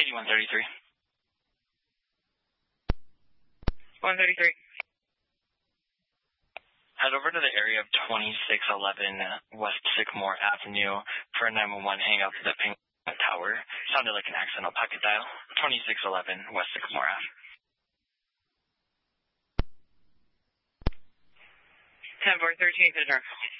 8133. 133. Head over to the area of 2611 West Sycamore Avenue for a 911 hang up to the ping tower. Sounded like an accidental pocket dial. 2611 West Sycamore Ave. 10-4, 13 to the north.